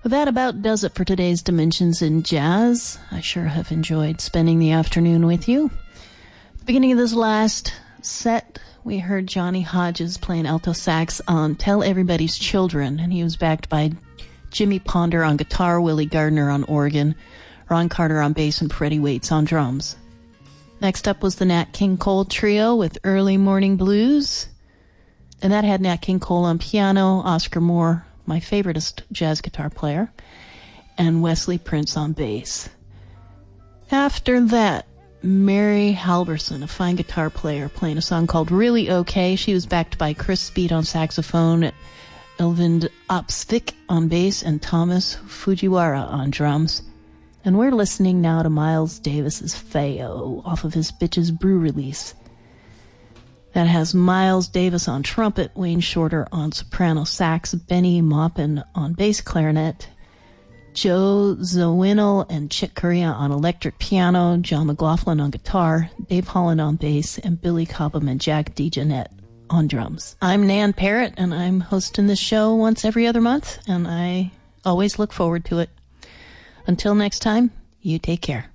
Well, that about does it for today's Dimensions in Jazz. I sure have enjoyed spending the afternoon with you. At the beginning of this last set, we heard Johnny Hodges playing alto sax on Tell Everybody's Children, and he was backed by Jimmy Ponder on guitar, Willie Gardner on organ, Ron Carter on bass, and Freddie Waits on drums. Next up was the Nat King Cole Trio with Early Morning Blues, and that had Nat King Cole on piano, Oscar Moore, my favoriteest jazz guitar player, and Wesley Prince on bass. After that, Mary Halverson, a fine guitar player, playing a song called Really Okay. She was backed by Chris Speed on saxophone, Elvind Opsvik on bass, and Thomas Fujiwara on drums. And we're listening now to Miles Davis's Feo off of his Bitches Brew release. That has Miles Davis on trumpet, Wayne Shorter on soprano sax, Benny Maupin on bass clarinet, Joe Zawinul and Chick Corea on electric piano, John McLaughlin on guitar, Dave Holland on bass, and Billy Cobham and Jack DeJohnette on drums. I'm Nan Parrott, and I'm hosting this show once every other month, and I always look forward to it. Until next time, you take care.